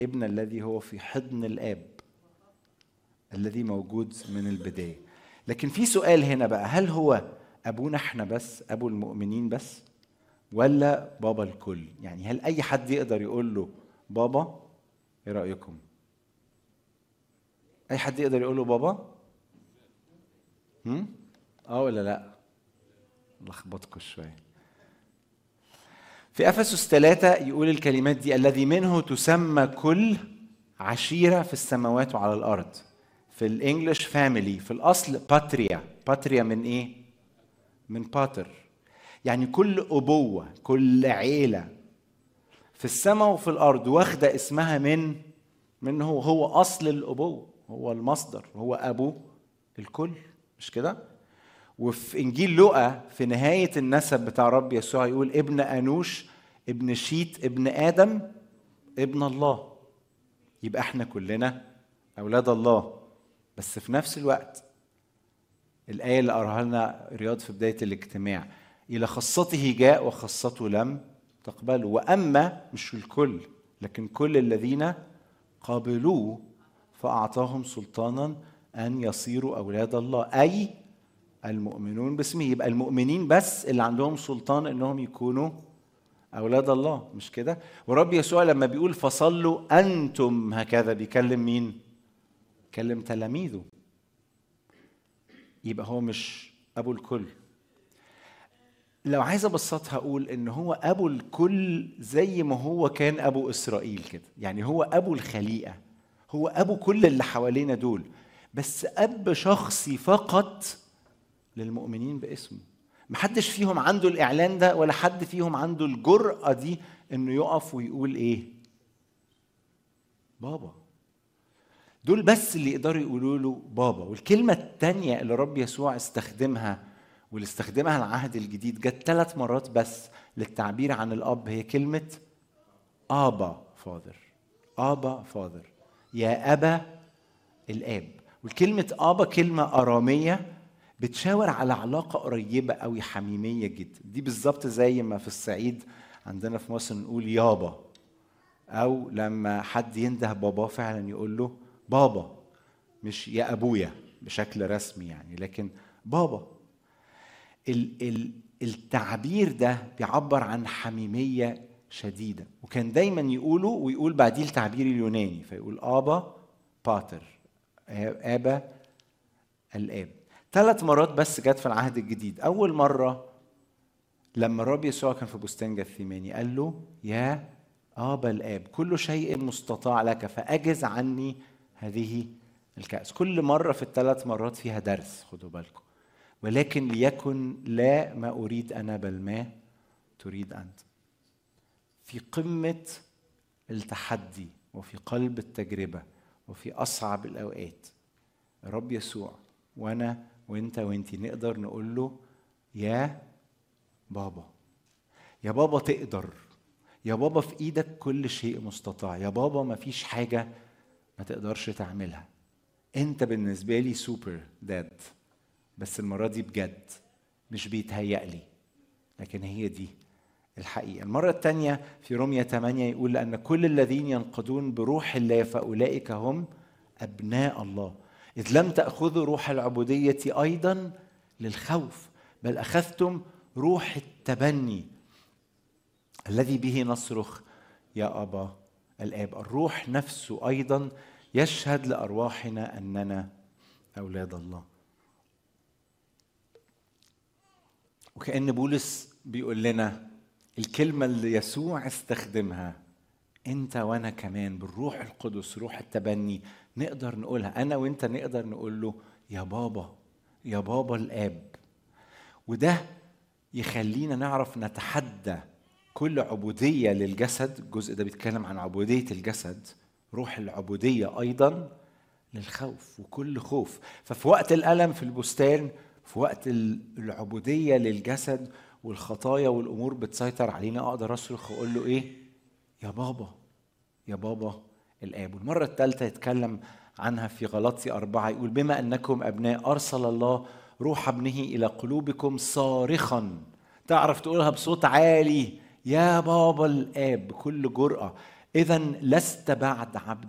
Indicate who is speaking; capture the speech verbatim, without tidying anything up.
Speaker 1: ابن الذي هو في حضن الآب الذي موجود من البداية. لكن في سؤال هنا بقى، هل هو أبونا احنا بس، أبو المؤمنين بس، ولا بابا الكل؟ يعني هل أي حد يقدر يقول له بابا؟ إيه رأيكم؟ أي حد يقدر يقول له بابا؟ هم؟ آه ولا لأ؟ لخبطكم شوية. في أفسس ثلاثة يقول الكلمات دي: الذي منه تسمى كل عشيرة في السماوات وعلى الأرض. في الإنجليش فاميلي، في الأصل باتريا. باتريا من إيه؟ من باتر، يعني كل أبوة، كل عيلة في السماء وفي الأرض واخدة اسمها من من هو هو أصل الأبوة، هو المصدر، هو أبو الكل، مش كده؟ وفي إنجيل لوقا في نهاية النسب بتاع رب يسوع يقول: ابن أنوش، ابن شيت، ابن آدم، ابن الله. يبقى احنا كلنا أولاد الله. بس في نفس الوقت الآية اللي قراها لنا رياض في بداية الاجتماع: إلى خاصته جاء وخاصته لم تقبله، وأما مش الكل لكن كل الذين قابلوه فأعطاهم سلطانا أن يصيروا أولاد الله، أي المؤمنون باسمه. يبقى المؤمنين بس اللي عندهم سلطان إنهم يكونوا أولاد الله، مش كده؟ ورب يسوع لما بيقول فصلوا أنتم هكذا بيكلم مين؟ بيكلم تلاميذه. يبقى هو مش أبو الكل. لو عايز أبسطها أقول إن هو أبو الكل زي ما هو كان أبو إسرائيل كده، يعني هو أبو الخليقة، هو أبو كل اللي حوالينا دول، بس أب شخصي فقط للمؤمنين باسمه. محدش فيهم عنده الإعلان ده، ولا حد فيهم عنده الجرأة دي إنه يقف ويقول إيه؟ بابا. دول بس اللي يقدروا يقولوا له بابا. والكلمة التانية اللي رب يسوع استخدمها واللي استخدمها العهد الجديد جت ثلاث مرات بس للتعبير عن الأب، هي كلمة آبا فاذر. آبا فاذر، يا أبا الآب. والكلمة آبا كلمة أرامية بتشاور على علاقة قريبة أوي، حميمية جدا. دي بالظبط زي ما في الصعيد عندنا في مصر نقول يابا، أو لما حد ينده بابا فعلا يقول له بابا، مش يا أبويا بشكل رسمي يعني، لكن بابا. التعبير ده بيعبر عن حميمية شديدة. وكان دايما يقولوا، ويقول بعديه التعبير اليوناني فيقول آبا باتر، آبا الآب. ثلاث مرات بس جت في العهد الجديد. أول مرة لما الرب يسوع كان في بستان جثيماني قال له يا آبا الآب كل شيء مستطاع لك فأجز عني هذه الكأس. كل مرة في الثلاث مرات فيها درس، خدوا بالكم. ولكن ليكن لا ما أريد أنا بل ما تريد أنت. في قمة التحدي وفي قلب التجربة وفي أصعب الأوقات الرب يسوع وأنا وأنت وأنتي نقدر نقول له يا بابا. يا بابا تقدر، يا بابا في إيدك كل شيء مستطاع، يا بابا ما فيش حاجة ما تقدرش تعملها. أنت بالنسبة لي سوبر داد، بس المرة دي بجد، مش بيتهيألي، لكن هي دي الحقيقة. المرة الثانية في رومية ثمانية يقول لأن كل الذين ينقضون بروح الله فأولئك هم أبناء الله، إذ لم تأخذوا روح العبودية أيضا للخوف، بل أخذتم روح التبني الذي به نصرخ يا أبا الآب. الروح نفسه أيضا يشهد لأرواحنا أننا أولاد الله. وكأن بولس بيقول لنا الكلمة اللي يسوع استخدمها انت وانا كمان بالروح القدس، روح التبني، نقدر نقولها. انا وانت نقدر نقول له يا بابا، يا بابا الآب. وده يخلينا نعرف نتحدى كل عبودية للجسد. الجزء ده بيتكلم عن عبودية الجسد، روح العبودية أيضا للخوف وكل خوف. ففي وقت الألم في البستان، في وقت العبودية للجسد والخطايا والأمور بتسيطر علينا، أقدر أصرخ وأقول له إيه؟ يا بابا، يا بابا الآب. والمرة الثالثة يتكلم عنها في غلاطي أربعة يقول بما أنكم أبناء أرسل الله روح ابنه إلى قلوبكم صارخا. تعرف تقولها بصوت عالي يا بابا الآب بكل جرأة. إذن لست بعد عبد